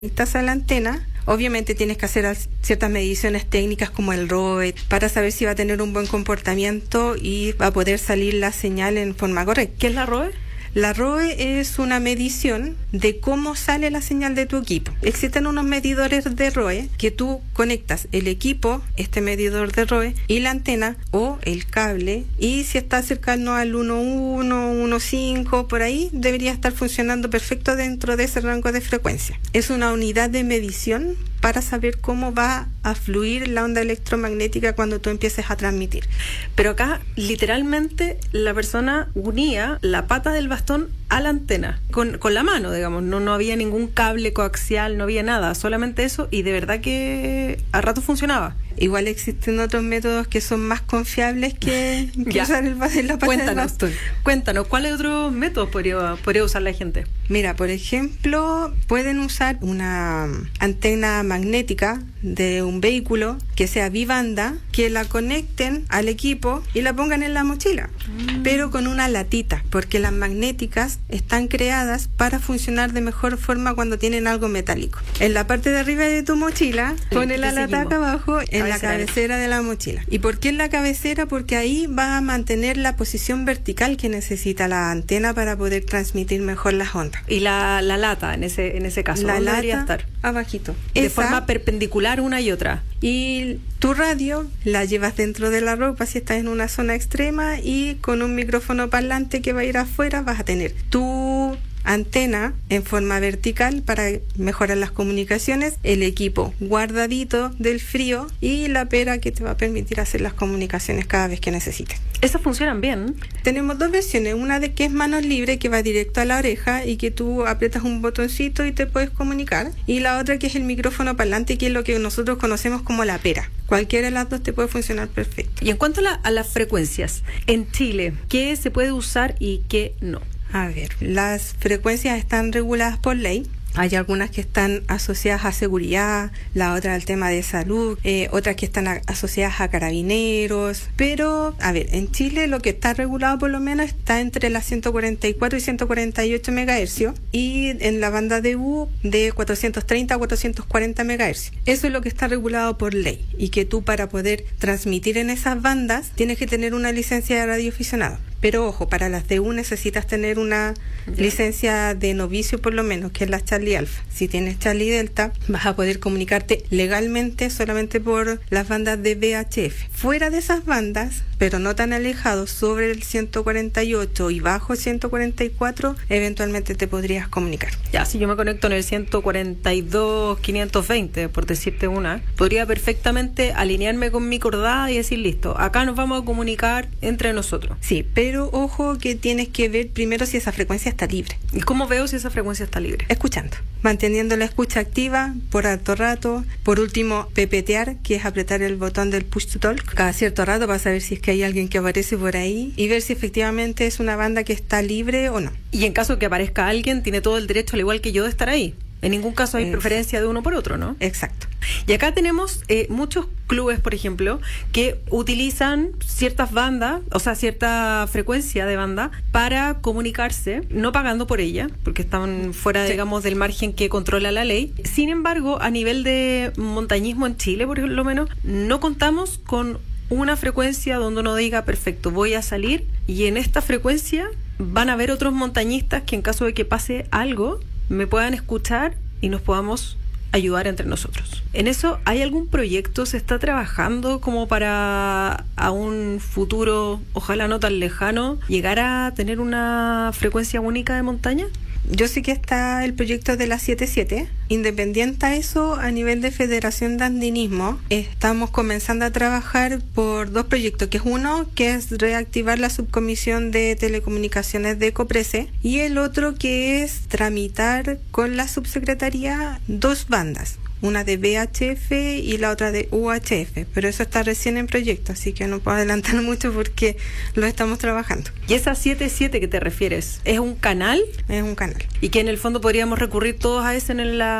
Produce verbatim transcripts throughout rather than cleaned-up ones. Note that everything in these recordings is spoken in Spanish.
Estás a la antena, obviamente tienes que hacer ciertas mediciones técnicas como el R O E para saber si va a tener un buen comportamiento y va a poder salir la señal en forma correcta. ¿Qué es la R O E? La R O E es una medición de cómo sale la señal de tu equipo. Existen unos medidores de R O E que tú conectas el equipo, este medidor de R O E, y la antena o el cable, y si está cercano al uno punto uno, uno punto cinco, por ahí, debería estar funcionando perfecto dentro de ese rango de frecuencia. Es una unidad de medición para saber cómo va a fluir la onda electromagnética cuando tú empieces a transmitir. Pero acá, literalmente, la persona unía la pata del bastón a la antena, con, con la mano, digamos. No, no había ningún cable coaxial, no había nada, solamente eso, y de verdad que a rato funcionaba. Igual existen otros métodos que son más confiables que, que usar el, la pata cuéntanos, del bastón. Cuéntanos, ¿cuáles otros métodos podría, podría usar la gente? Mira, por ejemplo, pueden usar una antena magnética de un vehículo que sea bibanda, que la conecten al equipo y la pongan en la mochila, mm. pero con una latita, porque las magnéticas están creadas para funcionar de mejor forma cuando tienen algo metálico. En la parte de arriba de tu mochila, sí, pone la lata acá abajo, en la cabecera de la mochila. ¿Y por qué en la cabecera? Porque ahí va a mantener la posición vertical que necesita la antena para poder transmitir mejor las ondas. Y la, la lata, en ese en ese caso, la ¿dónde lata debería estar? Abajito. De Esa, forma perpendicular una y otra. Y tu radio la llevas dentro de la ropa si estás en una zona extrema, y con un micrófono parlante que va a ir afuera vas a tener tu antena en forma vertical para mejorar las comunicaciones, el equipo guardadito del frío y la pera que te va a permitir hacer las comunicaciones cada vez que necesites. ¿Esas funcionan bien? Tenemos dos versiones, una de que es manos libres, que va directo a la oreja y que tú aprietas un botoncito y te puedes comunicar, y la otra que es el micrófono parlante, que es lo que nosotros conocemos como la pera. Cualquiera de las dos te puede funcionar perfecto. Y en cuanto a, la, a las frecuencias, en Chile, ¿qué se puede usar y qué no? A ver, las frecuencias están reguladas por ley. Hay algunas que están asociadas a seguridad, la otra al tema de salud, eh, otras que están a, asociadas a carabineros. Pero, a ver, en Chile lo que está regulado por lo menos está entre las ciento cuarenta y cuatro y ciento cuarenta y ocho megahercios, y en la banda de U de cuatrocientos treinta a cuatrocientos cuarenta megahercios. Eso es lo que está regulado por ley, y que tú, para poder transmitir en esas bandas, tienes que tener una licencia de radioaficionado. Pero ojo, para las D U necesitas tener una yeah. licencia de novicio por lo menos, que es la Charlie Alpha. Si tienes Charlie Delta, vas a poder comunicarte legalmente solamente por las bandas de V H F. Fuera de esas bandas, pero no tan alejados, sobre el ciento cuarenta y ocho y bajo el ciento cuarenta y cuatro, eventualmente te podrías comunicar. Ya, si yo me conecto en el ciento cuarenta y dos quinientos veinte, por decirte una, podría perfectamente alinearme con mi cordada y decir, listo, acá nos vamos a comunicar entre nosotros. Sí, pero Pero ojo que tienes que ver primero si esa frecuencia está libre. ¿Y cómo veo si esa frecuencia está libre? Escuchando, manteniendo la escucha activa por harto rato. Por último, pepetear, que es apretar el botón del push to talk cada cierto rato para saber si es que hay alguien que aparece por ahí, y ver si efectivamente es una banda que está libre o no. Y en caso de que aparezca alguien, tiene todo el derecho, al igual que yo, de estar ahí. En ningún caso hay Exacto. preferencia de uno por otro, ¿no? Exacto. Y acá tenemos eh, muchos clubes, por ejemplo, que utilizan ciertas bandas, o sea, cierta frecuencia de banda para comunicarse, no pagando por ella, porque están fuera, sí. digamos, del margen que controla la ley. Sin embargo, a nivel de montañismo en Chile, por lo menos, no contamos con una frecuencia donde uno diga, perfecto, voy a salir y en esta frecuencia van a haber otros montañistas que, en caso de que pase algo, me puedan escuchar y nos podamos ayudar entre nosotros. ¿En eso hay algún proyecto? ¿Se está trabajando como para a un futuro, ojalá no tan lejano, llegar a tener una frecuencia única de montaña? Yo sé que está el proyecto de la siete siete. Independiente a eso, a nivel de Federación de Andinismo, estamos comenzando a trabajar por dos proyectos, que es uno, que es reactivar la subcomisión de telecomunicaciones de Ecoprese, y el otro que es tramitar con la subsecretaría dos bandas, una de V H F y la otra de U H F, pero eso está recién en proyecto, así que no puedo adelantar mucho porque lo estamos trabajando. ¿Y esa siete siete que te refieres, es un canal? Es un canal. ¿Y que en el fondo podríamos recurrir todos a ese en la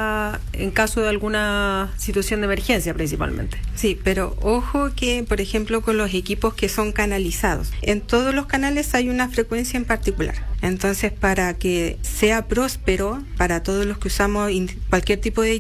para en caso de alguna situación de emergencia principalmente. Sí, pero ojo que, por ejemplo, con los equipos que son canalizados, en todos los canales hay una frecuencia en particular. Entonces, para que sea próspero para todos los que usamos cualquier tipo de